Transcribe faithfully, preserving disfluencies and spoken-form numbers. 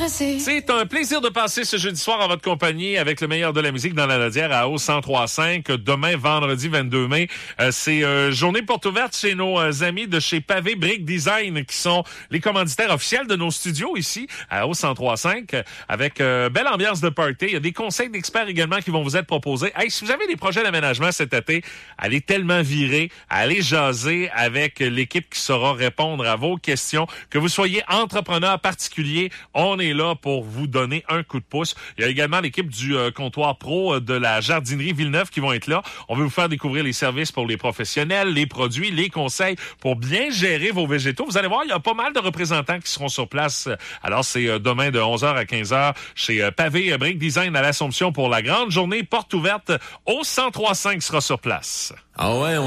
stressé. C'est un plaisir de passer ce jeudi soir en votre compagnie avec le meilleur de la musique dans la Nodière à O cent trois cinq. Demain, vendredi vingt-deux mai, euh, c'est euh, journée porte ouverte chez nos euh, amis de chez Pavé Brick Design qui sont les commanditaires officiels de nos studios ici à O cent trois cinq avec euh, belle ambiance de party. Il y a des conseils d'experts également qui vont vous être proposés. Hey, si vous avez des projets d'aménagement cet été, allez tellement virer, allez jaser avec l'équipe qui saura répondre à vos questions. Que vous soyez entrepreneur particulier, on est là pour vous donner un coup de pouce. Il y a également l'équipe du euh, comptoir pro de la jardinerie Villeneuve qui vont être là. On veut vous faire découvrir les services pour les professionnels, les produits, les conseils pour bien gérer vos végétaux. Vous allez voir, il y a pas mal de représentants qui seront sur place. Alors, c'est euh, demain de onze heures à quinze heures chez euh, Pavé Brick Design à l'Assomption pour la grande journée porte ouverte. O cent trois cinq sera sur place. Ah ouais, on